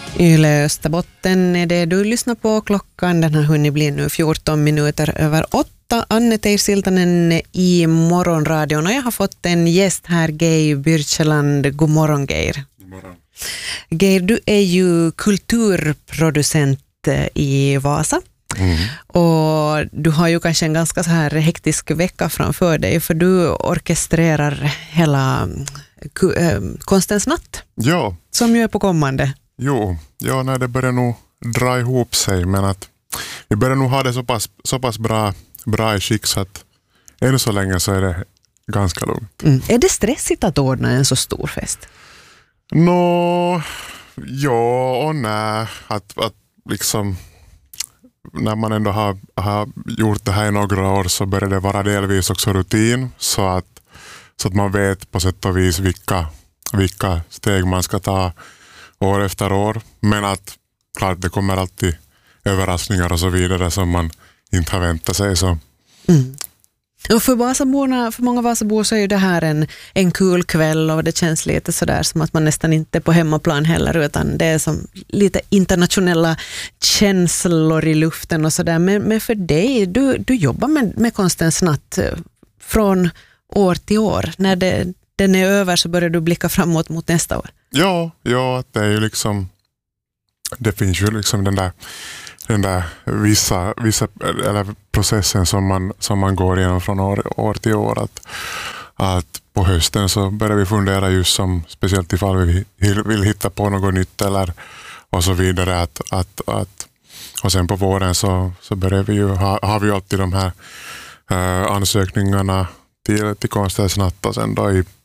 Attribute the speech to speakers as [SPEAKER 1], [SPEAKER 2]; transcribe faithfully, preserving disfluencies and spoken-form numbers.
[SPEAKER 1] Yle Österbotten är det du lyssnar på. Klockan den har hunnit bli nu fjorton minuter över åtta. Anne Teir-Siltanen i Morgonradion och jag har fått en gäst här, Geir Byrtseland. God morgon, Geir.
[SPEAKER 2] God morgon.
[SPEAKER 1] Geir, du är ju kulturproducent i Vasa. Mm. Och du har ju kanske en ganska så här hektisk vecka framför dig, för du orkestrerar hela Konstens natt.
[SPEAKER 2] Ja.
[SPEAKER 1] Som ju är på kommande.
[SPEAKER 2] Jo, ja, nej, det börjar nog dra ihop sig, men att vi börjar nog ha det så pass, så pass bra, bra i skick så att ännu så länge så är det ganska lugnt.
[SPEAKER 1] Mm. Är det stressigt att ordna en så stor fest?
[SPEAKER 2] Nå, ja och nej. Att, att liksom när man ändå har, har gjort det här i några år så börjar det vara delvis också rutin, så att, så att man vet på sätt och vis vilka, vilka steg man ska ta år efter år. Men att klart det kommer alltid överraskningar och så vidare som man inte har väntat sig. Så.
[SPEAKER 1] Mm. Och för Vasaborna, för många Vasabor så är ju det här en, en kul kväll och det känns lite sådär som att man nästan inte är på hemmaplan heller, utan det är som lite internationella känslor i luften och sådär. Men, men för dig, du, du jobbar med, med Konstens natt från år till år. När det, den är över så börjar du blicka framåt mot nästa år.
[SPEAKER 2] Ja, ja, det är ju liksom, det finns ju liksom den där den där vissa, vissa eller processen som man, som man går igenom från år, år till år, att, att på hösten så börjar vi fundera just som, speciellt ifall vi vill hitta på något nytt eller och så vidare, att, att, att och sen på våren så, så börjar vi ju ha, har vi ju alltid de här uh, ansökningarna till, till Konstens natt, och sen då i,